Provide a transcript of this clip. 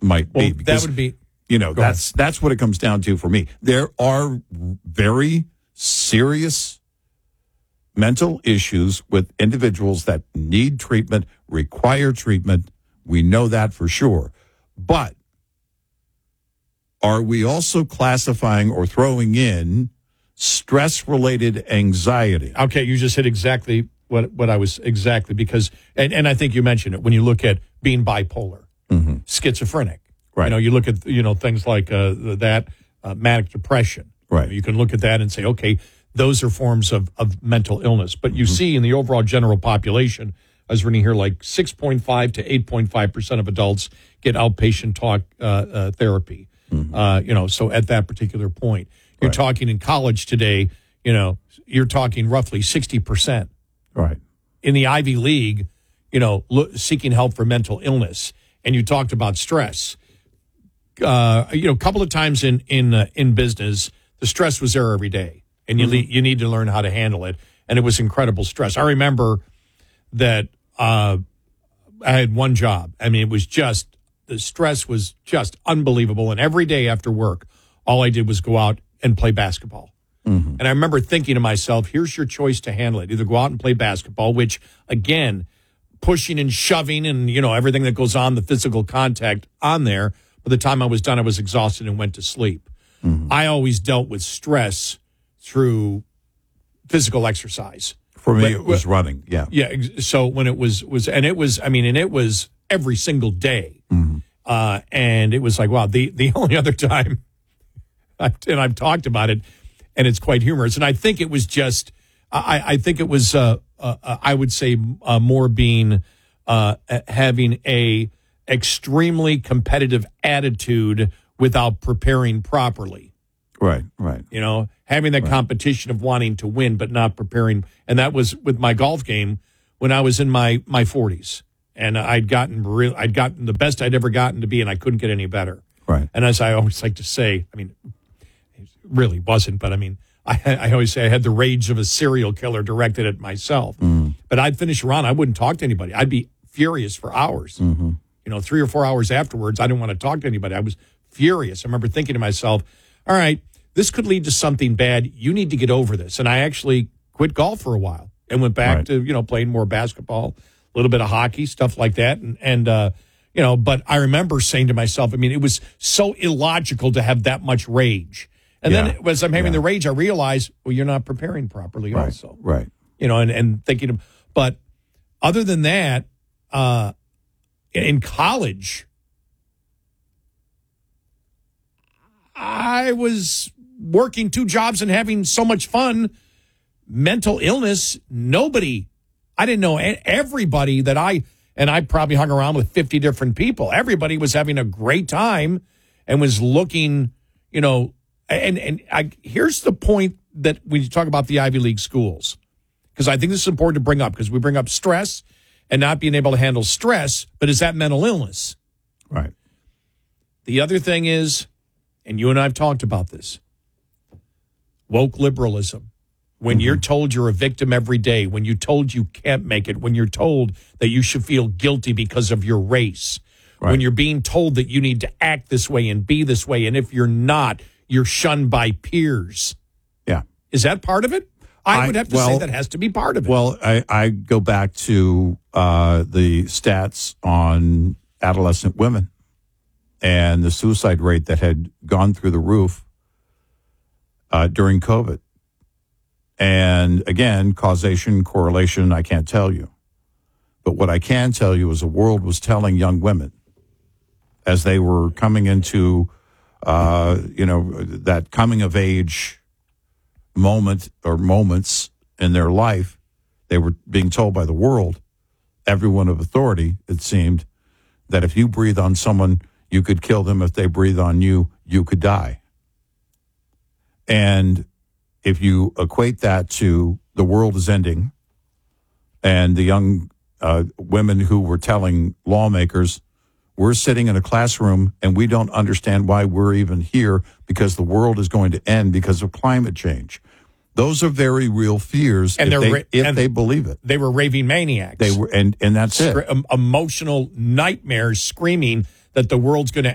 might be. Because, that would be, that's what it comes down to for me. There are very serious mental issues with individuals that need treatment, require treatment. We know that for sure. But are we also classifying or throwing in stress-related anxiety? Okay, you just hit exactly what I was because, and I think you mentioned it, when you look at being bipolar, schizophrenic. Right. You look at, things like manic depression. Right. You can look at that and say, okay, those are forms of mental illness. But you see in the overall general population, I was reading here, like 6.5 to 8.5% of adults get outpatient talk therapy. So at that particular point, you're talking in college today, you're talking roughly 60%. Right. In the Ivy League, seeking help for mental illness. And you talked about stress. A couple of times in business, the stress was there every day. And you need to learn how to handle it. And it was incredible stress. I remember that I had one job. I mean, the stress was just unbelievable. And every day after work, all I did was go out and play basketball. And I remember thinking to myself, here's your choice to handle it. Either go out and play basketball, which, again, pushing and shoving and, everything that goes on, the physical contact on there. By the time I was done, I was exhausted and went to sleep. I always dealt with stress through physical exercise. For me, it was running. Yeah. Yeah. So when it was every single day. And it was like, wow, the only other time, and I've talked about it, and it's quite humorous. And I think it was just, I think it was, I would say more being, having a extremely competitive attitude without preparing properly. Right. Having that competition of wanting to win, but not preparing. And that was with my golf game when I was in my 40s. And I'd gotten the best I'd ever gotten to be, and I couldn't get any better. Right. And as I always like to say, I mean, it really wasn't, but I mean, I always say I had the rage of a serial killer directed at myself. But I'd finish a round, I wouldn't talk to anybody. I'd be furious for hours. 3 or 4 hours afterwards, I didn't want to talk to anybody. I was furious. I remember thinking to myself, all right, this could lead to something bad. You need to get over this. And I actually quit golf for a while and went back to, playing more basketball, a little bit of hockey, stuff like that. But I remember saying to myself, I mean, it was so illogical to have that much rage. And then as I'm having the rage, I realized, well, you're not preparing properly also. Right. And thinking of, but other than that, in college, I was working 2 jobs and having so much fun. Mental illness, I didn't know everybody that I probably hung around with 50 different people. Everybody was having a great time and was looking, here's the point that when you talk about the Ivy League schools, because I think this is important to bring up because we bring up stress and not being able to handle stress, but is that mental illness? Right. The other thing is, and you and I have talked about this, woke liberalism. When you're told you're a victim every day, when you're told you can't make it, when you're told that you should feel guilty because of your race, when you're being told that you need to act this way and be this way, and if you're not, you're shunned by peers. Yeah. Is that part of it? I would have to say that has to be part of it. Well, I go back to the stats on adolescent women and the suicide rate that had gone through the roof during COVID. And again, causation, correlation, I can't tell you. But what I can tell you is the world was telling young women as they were coming into, that coming of age moment or moments in their life, they were being told by the world, everyone of authority, it seemed, that if you breathe on someone, you could kill them. If they breathe on you, you could die. And if you equate that to the world is ending and the young women who were telling lawmakers, we're sitting in a classroom and we don't understand why we're even here because the world is going to end because of climate change. Those are very real fears and if they believe it. They were raving maniacs. They were, and that's it. Emotional nightmares screaming that the world's going to